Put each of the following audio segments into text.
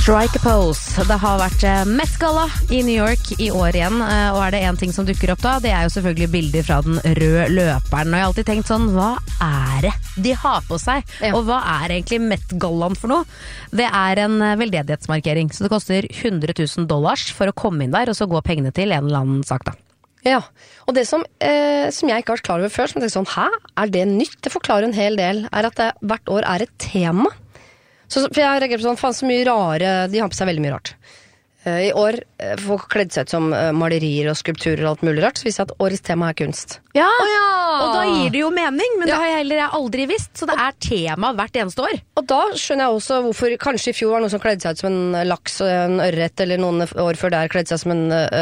Strike a pose. Det har vært Met-galla i New York i år igjen, og er det en ting som dukker opp da, det er jo selvfølgelig bilder fra den røde løperen. Og jeg har alltid tenkt sånn, hva er det de har på seg? Ja. Og hva er egentlig Met-gallaen for noe? Det er en veldedighetsmarkering, så det koster $100,000 for å komme inn der, og så gå pengene til en eller annen sak da. Ja, og det som jeg ikke har vært klar over før, som jeg tenkte sånn, hæ? Er det nytt? Det forklarer en hel del, er at det hvert år er et tema. Så, for jeg reagerer på sånn, faen så mye rare, de har på seg veldig mye rart. I år, folk kledd seg ut som malerier og skulpturer og alt mulig rart, så viser jeg at årets tema er kunst. Ja, og da gir det jo mening, men det har jeg heller aldri visst, så det er tema hvert eneste år. Og da skjønner jeg også hvorfor kanskje i fjor var noen som kledde seg ut som en laks og en ørret, eller noen år før der kledde seg som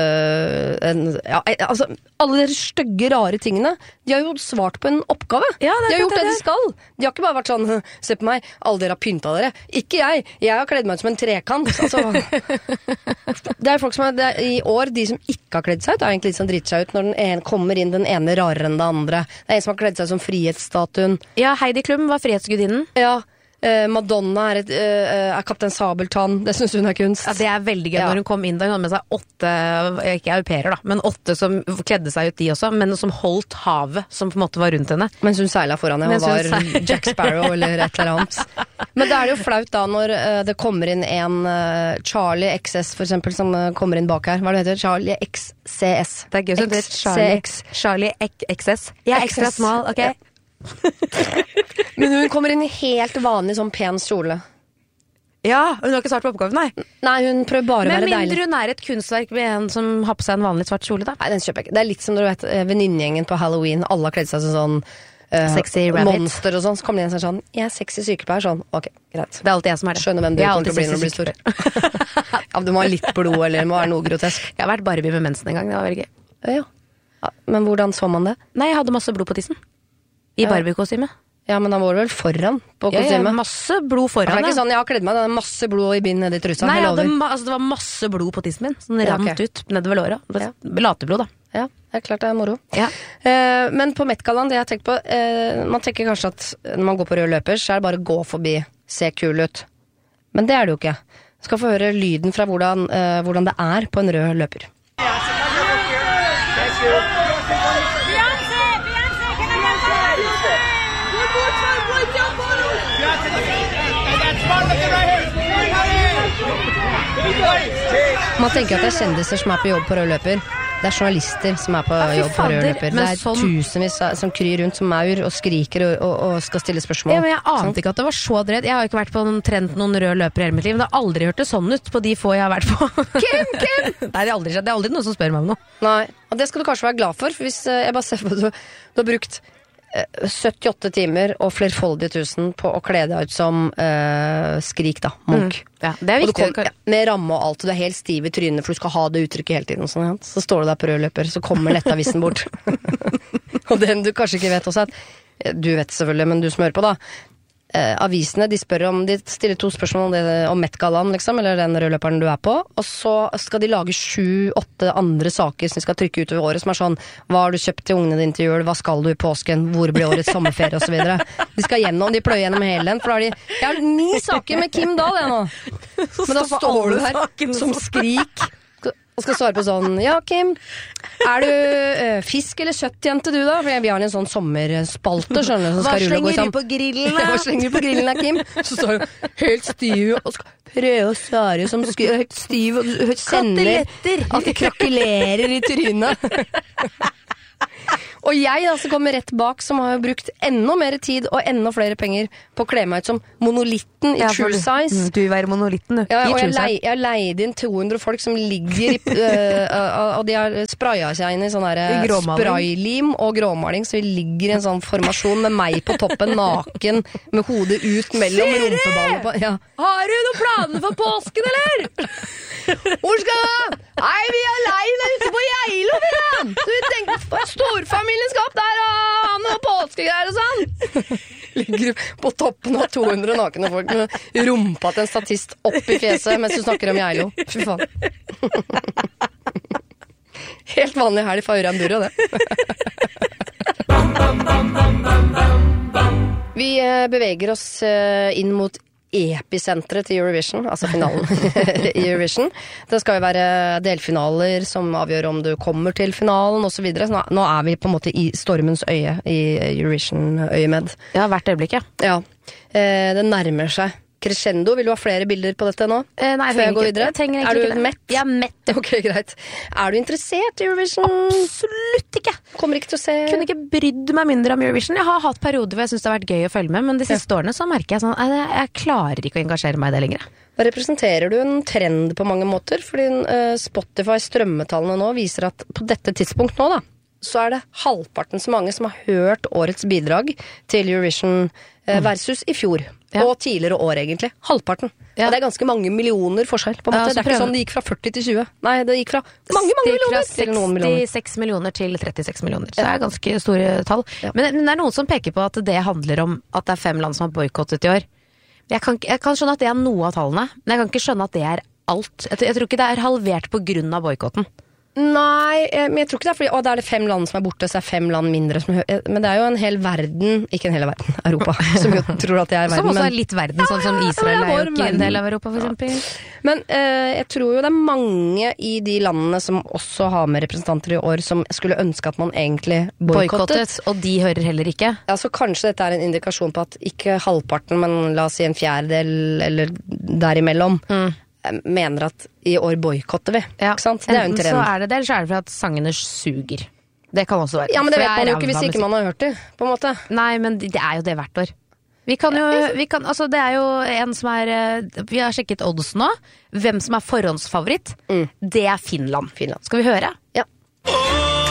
altså, alle de stygge, rare tingene, de har jo svart på en oppgave. Ja, de har gjort det de skal. De har ikke bare vært sånn, se på meg, alle dere har pyntet dere. Ikke jeg har kledd meg ut som en trekant. Altså, det er folk som i år, de som ikke har kledd seg ut, er egentlig litt sånn driter seg ut når den ene kommer inn, den ene rarere enn det andre. Det er en som har kledd seg som frihetsstatuen. Ja, Heidi Klum var frihetsgudinnen. Ja, Madonna er Kaptein Sabeltann. Det synes hun er kunst. Ja, det er veldig gøy når hun kom inn da hun hadde med seg 8, ikke au pairer da, men 8 som kledde seg ut de også, men som holdt havet som på en måte var rundt henne. Mens hun seilet foran henne, og var Jack Sparrow eller et eller annet. Men det er jo flaut da når det kommer inn en Charlie XS for eksempel, som kommer inn bak her. Hva er det heter? Charlie XCS. Det er gøy som det heter Charlie XS. Jeg er ekstra smal, ok? Ja. Men hun kommer inn i helt vanlig sånn pen kjole. Ja, hun har ikke svart på oppgaven, nei. Nei, hun prøver bare å være deilig. Men mindre hun er et kunstverk med en som har på seg en vanlig svart kjole da. Nei, den kjøper jeg ikke. Det er litt som du vet, venninnegjengen på Halloween. Alle har kledd seg som sånn sexy rabbit. Monster og sånn. Så kommer de inn sånn, jeg er sexy sykepleier, sånn. Ok, greit. Det er alltid jeg som er det. Skjønner hvem du kommer til å bli når du blir stor. Ja, du må ha litt blod, eller det må være noe grotesk. Jeg har vært Barbie med mensen en gang, det var veldig gøy. Ja. Men hvordan så man det? Nei, jeg hadde masse blod på tissen. I Barbie-kostyme. Ja, men han var vel foran på kostymet. Ja, masse blod foran. Det er ikke sånn, jeg har kledd meg, det er masse blod i bind ned i trusa. Nei, det var masse blod på tissen min, sånn rant ut nedover låret. Lateblod da. Ja, det er klart det er moro. Ja. Men på Met-gallaen, det jeg har tenkt på, man tenker kanskje at når man går på rød løper, så er det bare gå forbi, se kul ut. Men det er det jo ikke. Jeg skal få høre lyden fra hvordan det er på en rød løper. Man tenker at det er kjendiser som er på jobb på rød løper. Det er journalister som er på jobb på rød løper. Det er tusenvis som kryr rundt som maur og skriker og skal stille spørsmål. Ja, men jeg ante ikke at det var så dredd. Jeg har ikke vært på noen rød løper i hele mitt liv, men det har aldri hørt det sånn ut på de få jeg har vært på. Kim! Nei, det har aldri skjedd. Det er aldri noen som spør meg om noe. Nei, og det skal du kanskje være glad for hvis jeg bare ser på at du har brukt 78 timer og flerfoldige 1000 på å kle deg ut som Skrik da, Munch. Ja, det er viktig. Med ramme og alt, og du er helt stiv i trynet for du skal ha det uttrykket hele tiden. Sånn, så står du der på rød løper, så kommer nettavisen bort. Og den du kanskje ikke vet også, at du vet selvfølgelig, men du som hører på da, avisene, de stiller 2 spørsmål om Met-gallaen, liksom, eller den rødløperen du er på, og så skal de lage 7-8 andre saker som de skal trykke ut over året, som er sånn, hva har du kjøpt til ungene dine til jul, hva skal du i påsken, hvor blir årets sommerferie, og så videre. De skal gjennom, de pløyer gjennom hele den, for da har jeg har 9 saker med Kim Dahl, jeg nå. Men da står du her som Skrik, og skal svare på sånn, ja Kim, er du fisk eller kjøttjente du da? For vi har en sånn sommerspalte, skjønner du? Hva slenger du på grillen da? Hva slenger du på grillen da, Kim? Så står du helt stiv og skal prøve å svare som helt stiv og kjenner at det krakelerer i trynet. Og jeg da, som kommer rett bak, som har jo brukt enda mer tid og enda flere penger på å kle meg ut som monolitten i True Size. Du vil være monolitten, du. Ja, og jeg har leid inn 200 folk som ligger og de har sprayet seg inn i sånn der spraylim og gråmaling, så vi ligger i en sånn formasjon med meg på toppen, naken, med hodet ut mellom rumpeballene på. Ja. Har du noen planer for påsken, eller? Hvor skal du? Nei, vi er leid ute på Geilo, vi da! Så vi tenkte, storfamilien skal opp der og ha noe påskegreier og sånn. Ligger på toppen av 200 nakne folk med rumpa til en statist opp i fjeset mens du snakker om Geilo. Fy faen. Helt vanlig her i Faura Burro, det. Vi beveger oss inn mot episenteret til Eurovision, altså finalen i Eurovision. Det skal jo være delfinaler som avgjør om du kommer til finalen og så videre. Så nå er vi på en måte i stormens øye i Eurovision-øyemed. Ja, hvert øyeblikk, ja. Ja, det nærmer seg. Crescendo, vil du ha flere bilder på dette nå? Nei, før jeg går videre? Er du mett? Jeg er mett. Ok, greit. Er du interessert i Eurovision? Absolutt ikke. Kommer ikke til å se... Kunne ikke brydd meg mindre om Eurovision. Jeg har hatt perioder hvor jeg synes det har vært gøy å følge med, men de siste årene så merker jeg sånn, jeg klarer ikke å engasjere meg i det lenger. Da representerer du en trend på mange måter, fordi Spotify strømmetallene nå viser at på dette tidspunkt nå da, så er det halvparten så mange som har hørt årets bidrag til Eurovision versus i fjor. Ja. Og tidligere år egentlig. Halvparten. Ja. Og det er ganske mange millioner forskjell. På en måte. Det er ikke sånn det gikk fra 40 til 20. Nei, det gikk fra mange millioner til noen millioner. 66 millioner til 36 millioner. Så det er ganske store tall. Ja. Men det er noen som peker på at det handler om at det er 5 land som har boykottet i år. Jeg kan skjønne at det er noe av tallene, men jeg kan ikke skjønne at det er alt. Jeg tror ikke det er halvert på grunn av boykotten. Nei, men jeg tror ikke det er fordi da er det 5 land som er borte, så er 5 land mindre men det er jo en hel verden, ikke en hel verden, Europa, som jo tror at det er verden. Som også er litt verden, sånn som Israel er jo ikke en del av Europa, for eksempel. Men jeg tror jo det er mange i de landene som også har med representanter i år, som skulle ønske at man egentlig boykottet. Og de hører heller ikke. Ja, så kanskje dette er en indikasjon på at ikke halvparten, men la oss si en fjerdedel, eller derimellom, mener at i år boykotter vi, ja. Ikke sant? Det er jo en trend. Så er det for at sangene suger. Det kan også være. Ja, men det vet man jo ikke hvis ikke man har hørt det, på en måte. Nei, men det er jo det hvert år. Altså det er jo en som vi har sjekket odds nå. Hvem som er forhåndsfavoritt, det er Finland. Skal vi høre? Ja.